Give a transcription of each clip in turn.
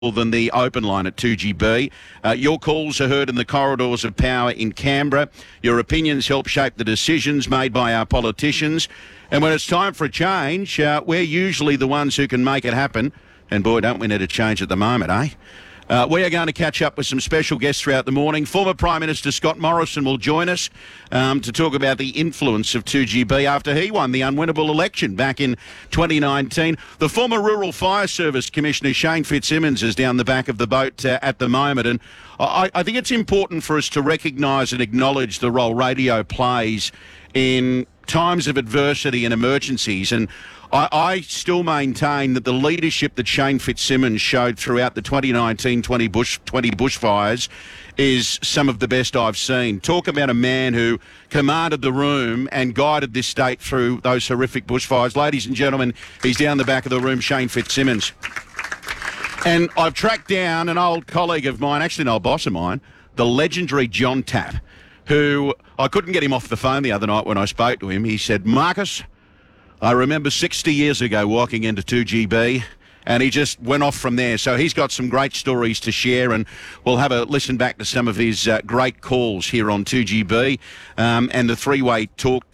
than the open line at 2GB. Your calls are heard in the corridors of power in Canberra. Your opinions help shape the decisions made by our politicians. And when it's time for a change, we're usually the ones who can make it happen. And boy, don't we need a change at the moment, eh? We are going to catch up with some special guests throughout the morning. Former Prime Minister Scott Morrison will join us to talk about the influence of 2GB after he won the unwinnable election back in 2019. The former Rural Fire Service Commissioner Shane Fitzsimmons is down the back of the boat at the moment. And I think it's important for us to recognise and acknowledge the role radio plays in times of adversity and emergencies. And I still maintain that the leadership that Shane Fitzsimmons showed throughout the 2019-20 bushfires is some of the best I've seen. Talk about a man who commanded the room and guided this state through those horrific bushfires. Ladies and gentlemen, he's down the back of the room, Shane Fitzsimmons. And I've tracked down an old colleague of mine, actually an old boss of mine, the legendary John Tapp, who I couldn't get him off the phone the other night when I spoke to him. He said, Marcus, I remember 60 years ago walking into 2GB, and he just went off from there. So he's got some great stories to share, and we'll have a listen back to some of his great calls here on 2GB and the three-way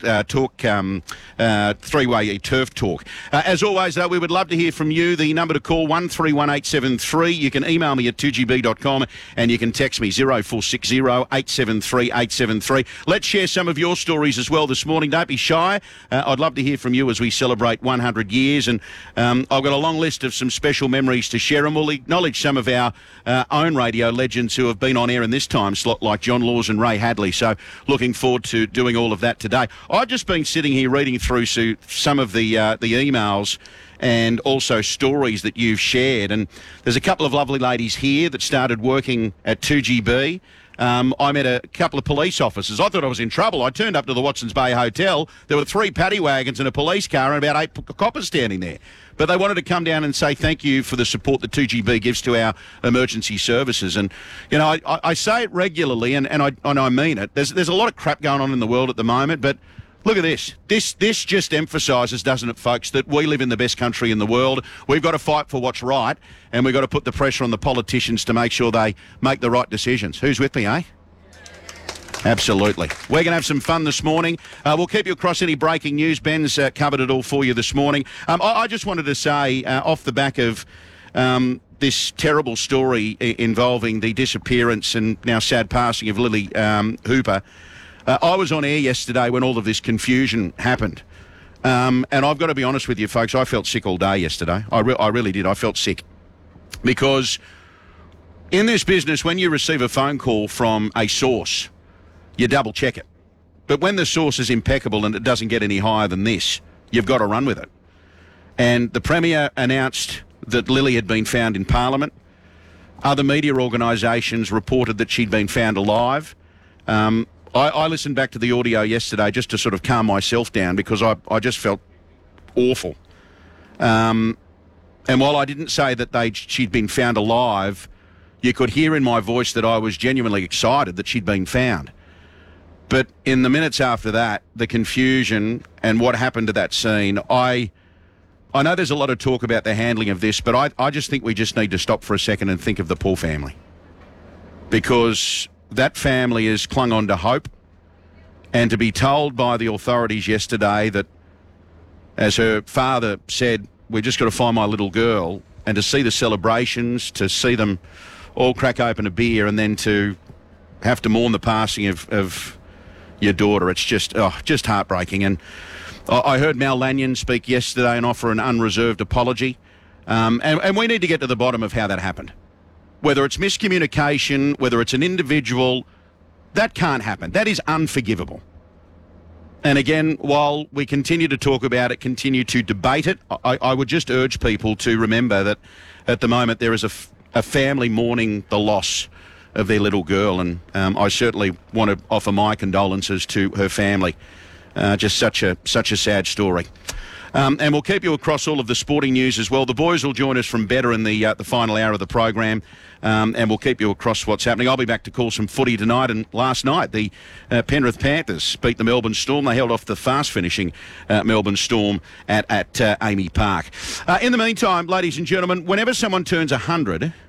three-way turf talk. As always, though, we would love to hear from you. The number to call 131873. You can email me at 2gb.com, and you can text me 0460 873 873. Let's share some of your stories as well this morning. Don't be shy. I'd love to hear from you as we celebrate 100 years, and I've got a long list of some special memories to share, and we'll acknowledge some of our own radio legends who have been on air in this time slot, like John Laws and Ray Hadley. So looking forward to doing all of that today. I've just been sitting here reading through some of the emails and also stories that you've shared, and there's a couple of lovely ladies here that started working at 2GB. I met a couple of police officers. I thought I was in trouble. I turned up to the Watsons Bay Hotel. There were 3 paddy wagons and a police car and about 8 coppers standing there. But they wanted to come down and say thank you for the support that 2GB gives to our emergency services. And, you know, I say it regularly, and I mean it. There's a lot of crap going on in the world at the moment, but look at this. This just emphasises, doesn't it, folks, that we live in the best country in the world. We've got to fight for what's right, and we've got to put the pressure on the politicians to make sure they make the right decisions. Who's with me, eh? Absolutely. We're going to have some fun this morning. We'll keep you across any breaking news. Ben's covered it all for you this morning. I just wanted to say, off the back of this terrible story involving the disappearance and now sad passing of Lily Hooper, I was on air yesterday when all of this confusion happened. And I've got to be honest with you, folks, I felt sick all day yesterday. I really did. I felt sick. Because in this business, when you receive a phone call from a source, you double check it. But when the source is impeccable and it doesn't get any higher than this, you've got to run with it. And the Premier announced that Lily had been found in Parliament. Other media organisations reported that she'd been found alive. I listened back to the audio yesterday just to sort of calm myself down because I just felt awful. And while I didn't say that she'd been found alive, you could hear in my voice that I was genuinely excited that she'd been found. But in the minutes after that, the confusion and what happened to that scene, I know there's a lot of talk about the handling of this, but I just think we just need to stop for a second and think of the poor family. Because that family has clung on to hope, and to be told by the authorities yesterday that, as her father said, we've just got to find my little girl, and to see the celebrations, to see them all crack open a beer and then to have to mourn the passing of your daughter, it's just heartbreaking. And I heard Mal Lanyon speak yesterday and offer an unreserved apology, and we need to get to the bottom of how that happened. Whether it's miscommunication, whether it's an individual, that can't happen. That is unforgivable. And again, while we continue to talk about it, continue to debate it, I would just urge people to remember that at the moment there is a family mourning the loss of their little girl, and I certainly want to offer my condolences to her family. Just such a sad story. And we'll keep you across all of the sporting news as well. The boys will join us from better in the final hour of the program, and we'll keep you across what's happening. I'll be back to call some footy tonight. And last night, the Penrith Panthers beat the Melbourne Storm. They held off the fast-finishing Melbourne Storm at AAMI Park. In the meantime, ladies and gentlemen, whenever someone turns 100...